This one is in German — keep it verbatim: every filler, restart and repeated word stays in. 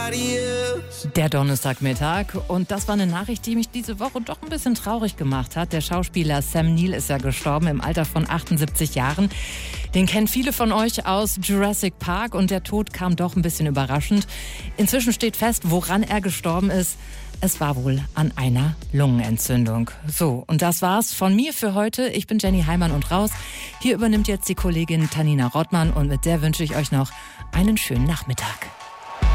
nobody else. Der Donnerstagmittag, und das war eine Nachricht, die mich diese Woche doch ein bisschen traurig gemacht hat. Der Schauspieler Sam Neill ist ja gestorben im Alter von achtundsiebzig Jahren. Den kennen viele von euch aus Jurassic Park und der Tod kam doch ein bisschen überraschend. Inzwischen steht fest, woran er gestorben ist. Es war wohl an einer Lungenentzündung. So, und das war's von mir für heute. Ich bin Jenny Heimann und raus. Hier übernimmt jetzt die Kollegin Tanina Rottmann und mit der wünsche ich euch noch einen schönen Nachmittag.